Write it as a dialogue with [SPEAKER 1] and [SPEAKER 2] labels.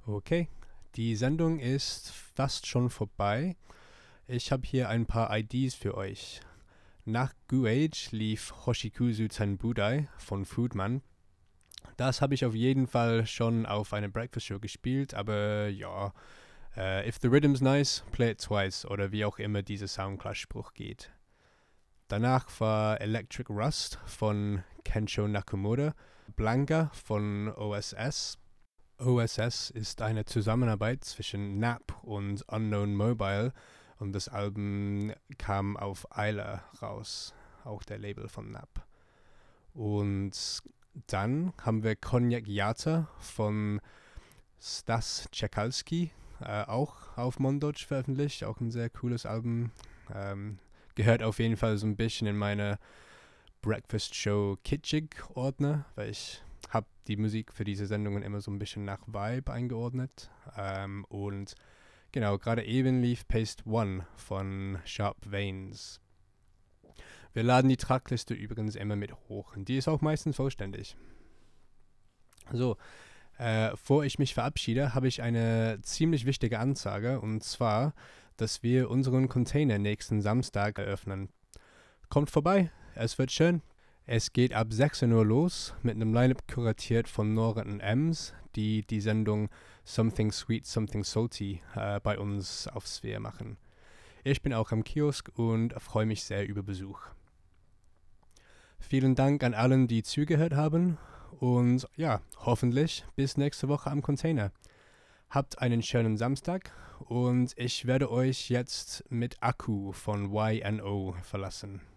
[SPEAKER 1] Okay, die Sendung ist fast schon vorbei. Ich habe hier ein paar IDs für euch. Nach Gu-Age lief Hoshikuzu Tenbudai von Foodman. Das habe ich auf jeden Fall schon auf einer Breakfast Show gespielt, aber ja, if the rhythm's nice, play it twice oder wie auch immer dieser Soundclash-Spruch geht. Danach war Electric Rust von Kensho Nakamura, Blanca von OSS. OSS ist eine Zusammenarbeit zwischen Nap und Unknown Mobile und das Album kam auf Isla raus, auch der Label von Nap. Und dann haben wir Cognac Yata von Stas Czekalski, auch auf Mondotch veröffentlicht, auch ein sehr cooles Album. Gehört auf jeden Fall so ein bisschen in meine Breakfast Show Kitschig Ordner, weil ich habe die Musik für diese Sendungen immer so ein bisschen nach Vibe eingeordnet. Und genau, gerade eben lief Paste One von Sharp Veins. Wir laden die Trackliste übrigens immer mit hoch. Und die ist auch meistens vollständig. So, bevor ich mich verabschiede, habe ich eine ziemlich wichtige Ansage. Und zwar, dass wir unseren Container nächsten Samstag eröffnen. Kommt vorbei, es wird schön. Es geht ab 16 Uhr los mit einem Line-Up kuratiert von Nora und Ems, die die Sendung Something Sweet, Something Salty bei uns auf Sphere machen. Ich bin auch am Kiosk und freue mich sehr über Besuch. Vielen Dank an allen, die zugehört haben und ja, hoffentlich bis nächste Woche am Container. Habt einen schönen Samstag und ich werde euch jetzt mit Akku von YNO verlassen.